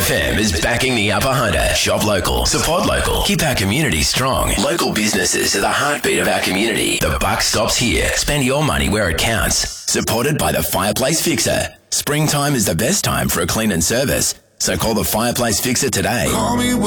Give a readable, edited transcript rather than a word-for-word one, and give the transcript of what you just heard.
FM is backing the Upper Hunter. Shop local, support local, keep our community strong. Local businesses are the heartbeat of our community. The buck stops here. Spend your money where it counts. Supported by the Fireplace Fixer. Springtime is the best time for a clean and service. So call the Fireplace Fixer today.